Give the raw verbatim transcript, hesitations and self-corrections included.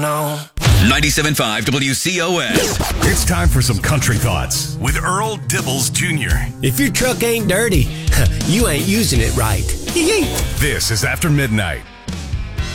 No. ninety-seven point five W C O S. It's time for some country thoughts with Earl Dibbles Junior If your truck ain't dirty, you ain't using it right. This is After Midnight.